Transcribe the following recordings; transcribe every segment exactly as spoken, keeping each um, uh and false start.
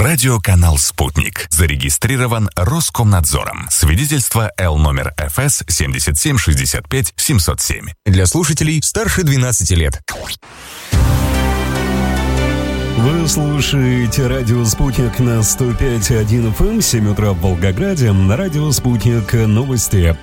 Радиоканал «Спутник». Зарегистрирован Роскомнадзором. Свидетельство Л номер эф эс семьдесят семь шестьдесят пять семьсот семь. Для слушателей старше двенадцати лет. Вы слушаете радио «Спутник» на сто пять и один эф эм, семь утра в Волгограде. На радио «Спутник» новости.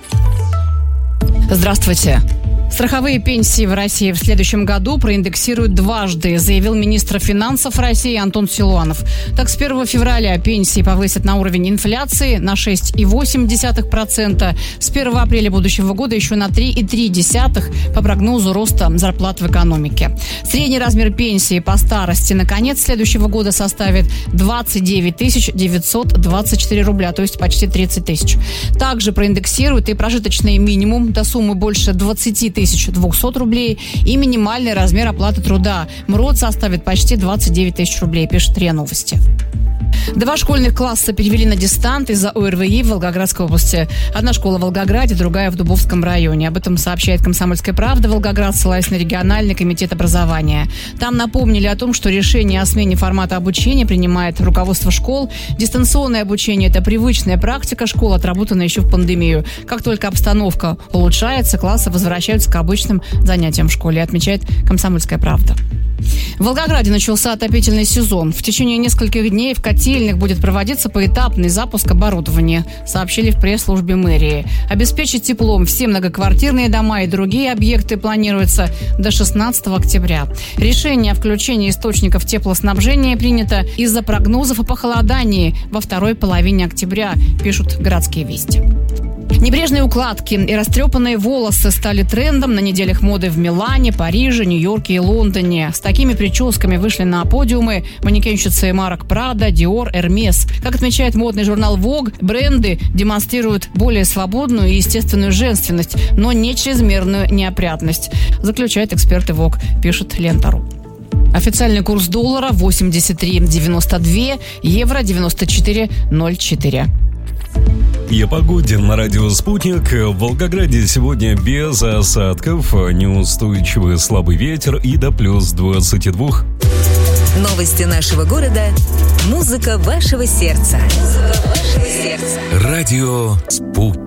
Здравствуйте. Страховые пенсии в России в следующем году проиндексируют дважды, заявил министр финансов России Антон Силуанов. Так, с первого февраля пенсии повысят на уровень инфляции на шесть целых восемь десятых процента. С первого апреля будущего года еще на три целых три десятых процента по прогнозу роста зарплат в экономике. Средний размер пенсии по старости на конец следующего года составит двадцать девять тысяч девятьсот двадцать четыре рубля, то есть почти тридцать тысяч. Также проиндексируют и прожиточный минимум до суммы больше двадцать тысяч двухсот рублей и минимальный размер оплаты труда. МРОД составит почти двадцать девять тысяч рублей, пишет РИА Новости. Два школьных класса перевели на дистант из-за о эр вэ и в Волгоградской области. Одна школа в Волгограде, другая в Дубовском районе. Об этом сообщает «Комсомольская правда» Волгоград, ссылаясь на региональный комитет образования. Там напомнили о том, что решение о смене формата обучения принимает руководство школ. Дистанционное обучение – это привычная практика школ, отработанная еще в пандемию. Как только обстановка улучшается, классы возвращаются к обычным занятиям в школе, отмечает «Комсомольская правда». В Волгограде начался отопительный сезон. В течение нескольких дней в котельных будет проводиться поэтапный запуск оборудования, сообщили в пресс-службе мэрии. Обеспечить теплом все многоквартирные дома и другие объекты планируется до шестнадцатого октября. Решение о включении источников теплоснабжения принято из-за прогнозов о похолодании во второй половине октября, пишут «Городские вести». Небрежные укладки и растрепанные волосы стали трендом на неделях моды в Милане, Париже, Нью-Йорке и Лондоне. С такими прическами вышли на подиумы манекенщицы марок Prada, Dior, Hermes. Как отмечает модный журнал Vogue, бренды демонстрируют более свободную и естественную женственность, но не чрезмерную неопрятность, заключают эксперты Vogue, пишет Лента.ру. Официальный курс доллара восемьдесят три девяносто два, евро девяносто четыре ноль четыре. И о погоде на радио «Спутник». В Волгограде сегодня без осадков, неустойчивый слабый ветер и до плюс двадцати двух. Новости нашего города. Музыка вашего сердца. Музыка вашего сердца. Радио «Спутник».